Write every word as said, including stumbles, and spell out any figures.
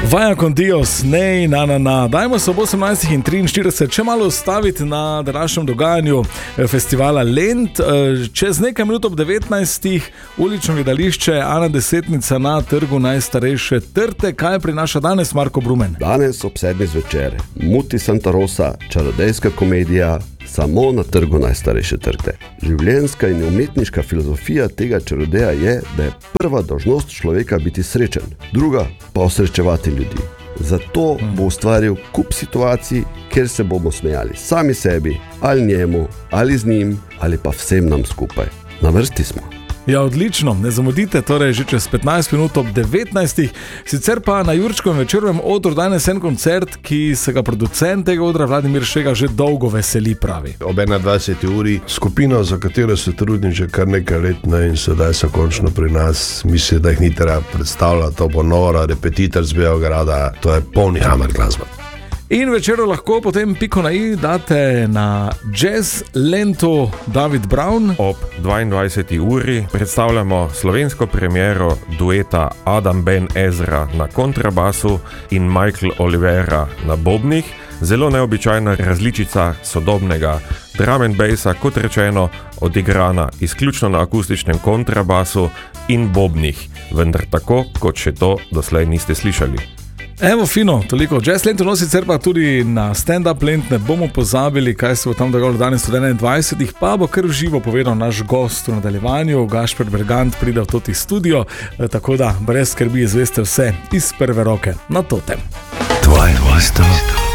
Vaya con Dios, nej, na, na, na. Dajmo se ob osemnajstih in triinštirideset še malo ustaviti na današnjem dogajanju festivala Lent. Čez nekaj minut ob devetnajstih ulično gledališče Ana Desetnica na trgu najstarejše trte. Kaj prinaša danes Marko Brumen? Danes ob sedmih zvečer Muti Santa Rosa, čarodejska komedija samo na trgu najstarejše trte. Življenjska in umetniška filozofija tega čarodeja je, da je prva dolžnost človeka biti srečen, druga pa osrečevati ljudi. Zato bo ustvaril kup situacij, kjer se bomo smejali sami sebi, ali njemu, ali z njim, ali pa vsem nam skupaj. Na vrsti smo. Ja, odlično, ne zamudite, torej že čez petnajst minut ob devetnajstih. Sicer pa na Jurčkovem večerovem odru danes en koncert, ki se ga producent tega odra Vladimir Šega že dolgo veseli, pravi. Ob enaindvajseti uri skupino, za katero se trudim že kar nekaj let, ne, in sedaj so končno pri nas. Mislim, da jih ni treba predstavljati, to bo Nora, Repetitor z Beograda, to je polni hammer glasba. In večero lahko potem piko na i date na jazz Lentu David Brown. Ob dvaindvajseti uri predstavljamo slovensko premiero dueta Adam Ben Ezra na kontrabasu in Michael Olivera na bobnih. Zelo neobičajna različica sodobnega drum and bassa, kot rečeno, odigrana izključno na akustičnem kontrabasu in bobnih, vendar tako, kot še to doslej niste slišali. Evo, fino, toliko jazz Lentu, no sicer pa tudi na stand-up Lent ne bomo pozabili, kaj se bo tam dogajalo danes od enaindvajsetih, pa bo kar v živo povedal naš gost v nadaljevanju, Gašper Bergant pride v toti studio, tako da brez skrbi izveste vse iz prve roke na to temo. dvaindvajseto